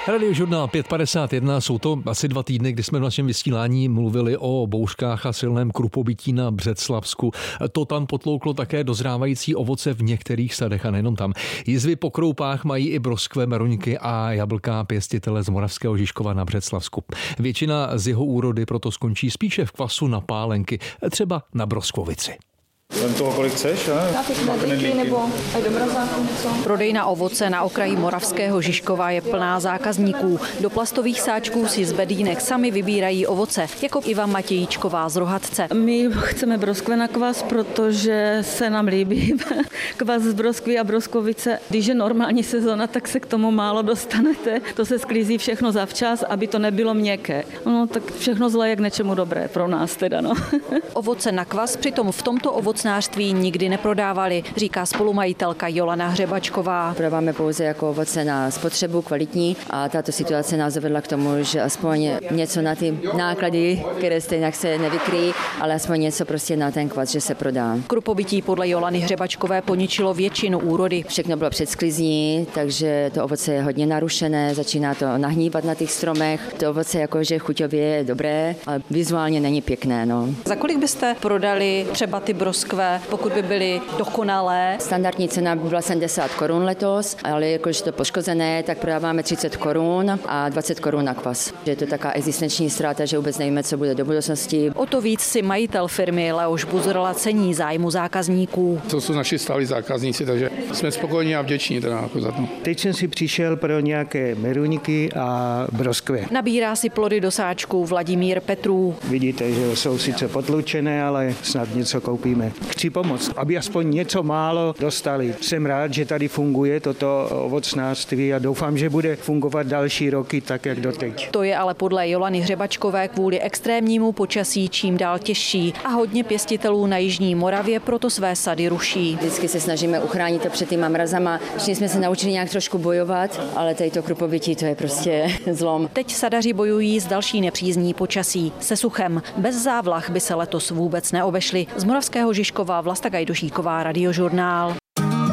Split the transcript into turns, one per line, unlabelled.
Radiožurnál 551, jsou to asi 2 týdny, kdy jsme v našem vysílání mluvili o bouřkách a silném krupobytí na Břeclavsku. To tam potlouklo také dozrávající ovoce v některých sadech a nejenom tam. Jizvy po kroupách mají i broskve, meruňky a jablka pěstitele z Moravského Žižkova na Břeclavsku. Většina z jeho úrody proto skončí spíše v kvasu na pálenky, třeba na broskvovici.
Vem toho, kolik chceš,
Já teď knedlíky nebo aj do mrazáku něco.
Prodejna ovoce na okraji Moravského Žižkova je plná zákazníků. Do plastových sáčků si z bedínek sami vybírají ovoce, jako Iva Matějíčková z Rohatce.
My chceme broskve na kvas, protože se nám líbí kvas z broskví a broskovice. Když je normální sezona, tak se k tomu málo dostanete. To se sklízí všechno zavčas, aby to nebylo měkké. No tak všechno zlé je k něčemu dobré pro nás teda, no.
Ovoce na kvas přitom v tomto ovocnářství nikdy neprodávali, říká spolumajitelka Jolana Hřebačková.
Prodáváme pouze jako ovoce na spotřebu kvalitní a tato situace nás dovedla k tomu, že aspoň něco na ty náklady, které stejně se nevykryjí, ale aspoň něco prostě na ten kvas, že se prodá.
Krupobytí podle Jolany Hřebačkové poničilo většinu úrody.
Všechno bylo před sklizní, takže to ovoce je hodně narušené, začíná to nahnívat na těch stromech. To ovoce jakože chuťově je dobré, ale vizuálně není pěkné. No.
Za kolik byste prodali třeba ty broskve, pokud by byly dokonalé?
Standardní cena by byla 70 korun letos, ale jakože to poškozené, tak prodáváme 30 korun a 20 korun na kvas. Je to taková existenční ztráta, že vůbec nevíme, co bude do budoucnosti.
O to víc si majitel firmy Leoš Buzrla cení zájmu zákazníků.
To jsou naši stálí zákazníci, takže jsme spokojení a vděční teda jako za to.
Teď jsem si přišel pro nějaké meruňky a broskve.
Nabírá si plody do sáčků Vladimír Petrů.
Vidíte, že jsou sice potlučené, ale snad něco koupíme. Chci pomoct, aby aspoň něco málo dostali. Jsem rád, že tady funguje toto ovocnářství a doufám, že bude fungovat další roky tak, jak doteď.
To je ale podle Jolany Hřebačkové kvůli extrémnímu počasí čím dál těžší a hodně pěstitelů na jižní Moravě proto své sady ruší.
Vždycky se snažíme uchránit to před těma mrazama. Všichni jsme se naučili nějak trošku bojovat, ale tady to krupobytí, to je prostě zlom.
Teď sadaři bojují s další nepřízní počasí, se suchem. Bez závlah by se letos vůbec neobešli. Z Moravského Žižkova Vlasta Gajdošíková, Radiožurnál.